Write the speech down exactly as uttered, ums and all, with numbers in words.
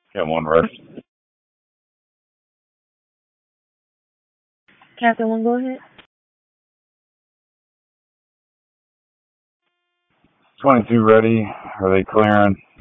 Got one rest. Captain One, go ahead. twenty-two ready. Are they clearing?